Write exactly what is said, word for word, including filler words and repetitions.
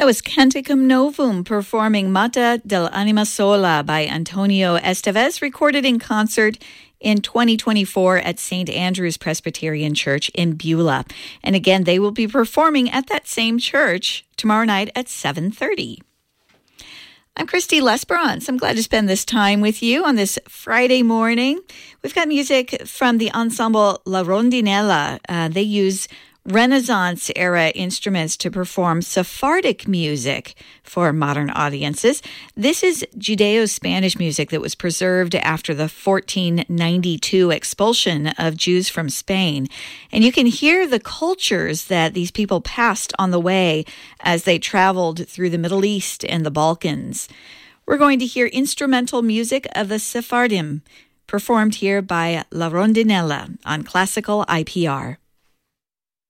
That was Canticum Novum performing Mata del Anima Sola by Antonio Estevez, recorded in concert in twenty twenty-four at Saint Andrew's Presbyterian Church in Beulah. And again, they will be performing at that same church tomorrow night at seven thirty. I'm Christy Lesperance. I'm glad to spend this time with you on this Friday morning. We've got music from the ensemble La Rondinella. Uh, they use Renaissance-era instruments to perform Sephardic music for modern audiences. This is Judeo-Spanish music that was preserved after the fourteen ninety-two expulsion of Jews from Spain. And you can hear the cultures that these people passed on the way as they traveled through the Middle East and the Balkans. We're going to hear instrumental music of the Sephardim, performed here by La Rondinella on Classical I P R.